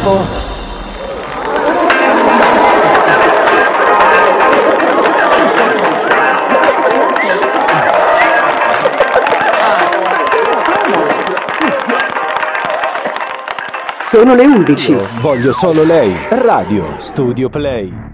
Oh. Sono le 11. Voglio solo lei. Radio Studio Play.